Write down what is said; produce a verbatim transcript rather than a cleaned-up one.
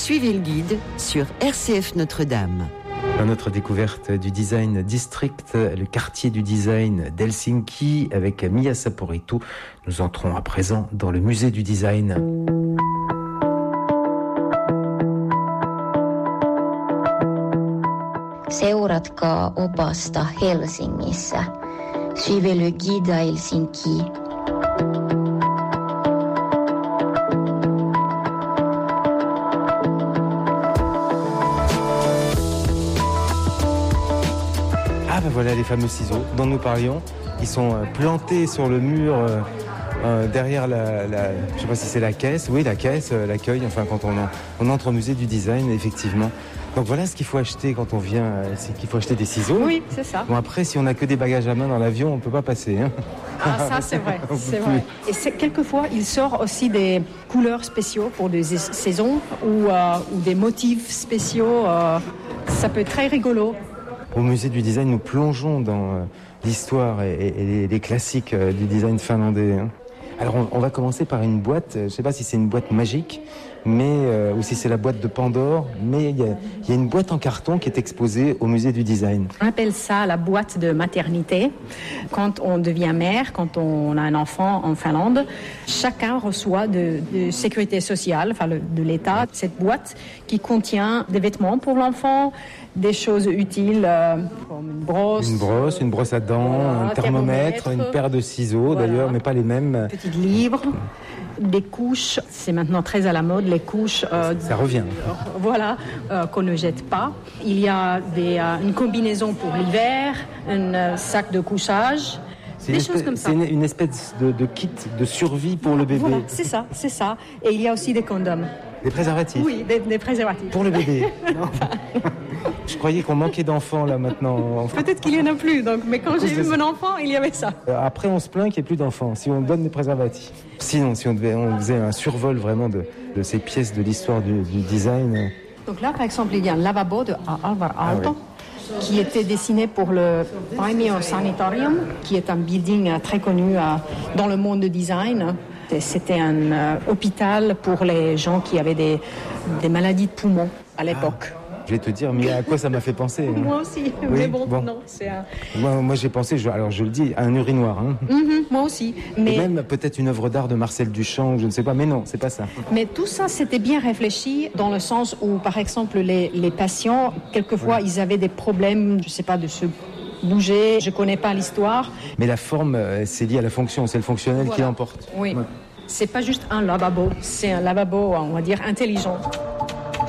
Suivez le guide sur R C F Notre-Dame. Dans notre découverte du Design District, le quartier du design d'Helsinki, avec Mia Saporetu, nous entrons à présent dans le musée du design. Seuratkaa opasta Helsingissä. Suivez le guide à Helsinki. Ah ben voilà les fameux ciseaux dont nous parlions. Ils sont plantés sur le mur euh, euh, derrière la, la... Je ne sais pas si c'est la caisse. Oui, la caisse, euh, l'accueil. Enfin, quand on, en, on entre au musée du design, effectivement. Donc voilà ce qu'il faut acheter quand on vient. C'est qu'il faut acheter des ciseaux. Oui, c'est ça. Bon après, si on n'a que des bagages à main dans l'avion, on ne peut pas passer. Hein. Ah ça c'est vrai, c'est vrai. Et c'est, quelquefois, il sort aussi des couleurs spéciaux pour des saisons ou, euh, ou des motifs spéciaux. Euh, ça peut être très rigolo. Au musée du design, nous plongeons dans euh, l'histoire et, et, et les, les classiques euh, du design finlandais. Hein. Alors on, on va commencer par une boîte, je ne sais pas si c'est une boîte magique, mais euh, ou si c'est la boîte de Pandore, mais il y, y a une boîte en carton qui est exposée au musée du design. On appelle ça la boîte de maternité. Quand on devient mère, quand on a un enfant en Finlande, chacun reçoit de, de sécurité sociale, enfin le, de l'État, cette boîte qui contient des vêtements pour l'enfant, des choses utiles euh, comme une brosse. Une brosse, une brosse à dents, voilà, un thermomètre, thermomètre, une paire de ciseaux voilà. D'ailleurs, mais pas les mêmes. Petit livre, des couches, c'est maintenant très à la mode, les couches. Euh, ça revient. Euh, voilà, euh, qu'on ne jette pas. Il y a des, euh, une combinaison pour l'hiver, un euh, sac de couchage. C'est des une, choses espèce, comme ça. C'est une, une espèce de, de kit de survie pour le bébé. Voilà, c'est ça, c'est ça. Et il y a aussi des condoms. Des préservatifs. Oui, des, des préservatifs. Pour le bébé. Non. Je croyais qu'on manquait d'enfants là maintenant. Peut-être qu'il n'y en a plus, donc, mais quand j'ai eu mon enfant, il y avait ça. Après, on se plaint qu'il n'y ait plus d'enfants, si on donne des préservatifs. Sinon, si on, devait, on faisait un survol vraiment de, de ces pièces de l'histoire du, du design. Donc là, par exemple, il y a un lavabo de Alvar Aalto. Ah, oui. Qui était dessiné pour le Paimio Sanitarium, qui est un building très connu dans le monde du design. C'était un euh, hôpital pour les gens qui avaient des, des maladies de poumons à l'époque. Ah, je vais te dire, mais à quoi ça m'a fait penser hein. Moi aussi, oui, mais bon, bon. non. C'est un... moi, moi, j'ai pensé, je, alors je le dis, à un urinoir. Hein. Mm-hmm, moi aussi. Mais... Et même peut-être une œuvre d'art de Marcel Duchamp, je ne sais pas, mais non, c'est pas ça. Mais tout ça, c'était bien réfléchi dans le sens où, par exemple, les, les patients, quelquefois, ouais. ils avaient des problèmes, je ne sais pas, de se bouger, je ne connais pas l'histoire. Mais la forme, c'est lié à la fonction, c'est le fonctionnel voilà. qui l'emporte. Oui, ouais. C'est pas juste un lavabo, c'est un lavabo, on va dire, intelligent.